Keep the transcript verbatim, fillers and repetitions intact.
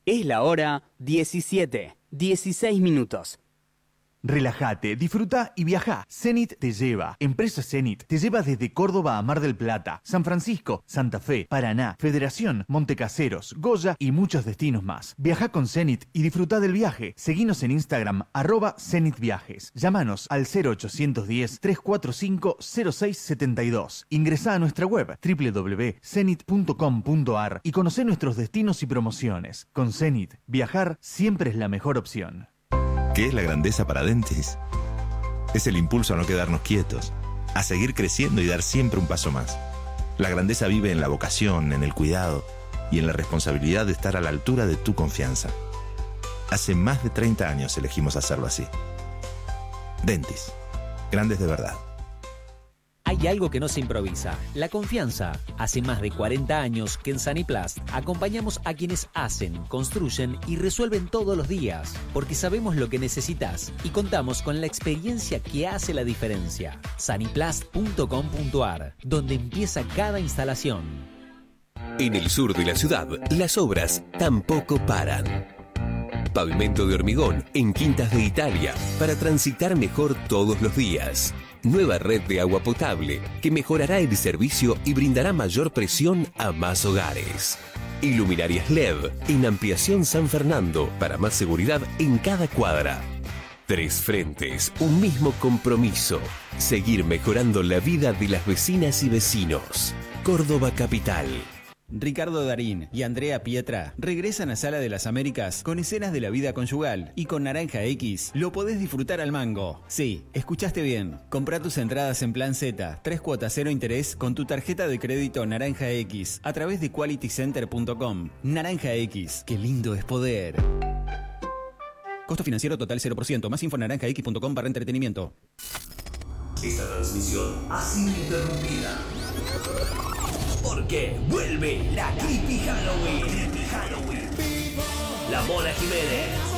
Es la hora diecisiete, dieciséis minutos. Relájate, disfruta y viaja. Zenit te lleva. Empresa Zenit te lleva desde Córdoba a Mar del Plata, San Francisco, Santa Fe, Paraná, Federación, Montecaseros, Goya y muchos destinos más. Viaja con Zenit y disfruta del viaje. Seguinos en Instagram, arroba Zenit Viajes. Llámanos al cero ochocientos diez, trescientos cuarenta y cinco, cero seis setenta y dos. Ingresá a nuestra web doble u doble u doble u punto zenit punto com punto a r y conocé nuestros destinos y promociones. Con Zenit, viajar siempre es la mejor opción. ¿Qué es la grandeza para Dentis? Es el impulso a no quedarnos quietos, a seguir creciendo y dar siempre un paso más. La grandeza vive en la vocación, en el cuidado y en la responsabilidad de estar a la altura de tu confianza. Hace más de treinta años elegimos hacerlo así. Dentis, grandes de verdad. Hay algo que no se improvisa, la confianza. Hace más de cuarenta años que en Saniplast acompañamos a quienes hacen, construyen y resuelven todos los días, porque sabemos lo que necesitas y contamos con la experiencia que hace la diferencia. Saniplast punto com punto a r, donde empieza cada instalación. En el sur de la ciudad, las obras tampoco paran. Pavimento de hormigón en Quintas de Italia para transitar mejor todos los días. Nueva red de agua potable que mejorará el servicio y brindará mayor presión a más hogares. Iluminarias L E D en Ampliación San Fernando para más seguridad en cada cuadra. Tres frentes, un mismo compromiso. Seguir mejorando la vida de las vecinas y vecinos. Córdoba Capital. Ricardo Darín y Andrea Pietra regresan a Sala de las Américas con escenas de la vida conyugal y con Naranja X lo podés disfrutar al mango. Sí, escuchaste bien. Comprá tus entradas en Plan Z, tres cuotas cero interés con tu tarjeta de crédito Naranja X a través de quality center punto com. Naranja X, qué lindo es poder. Costo financiero total cero por ciento. Más info en naranja x punto com barra entretenimiento. Esta transmisión ha sido interrumpida porque vuelve la Creepy Halloween. Creepy Halloween. La Mona Jiménez.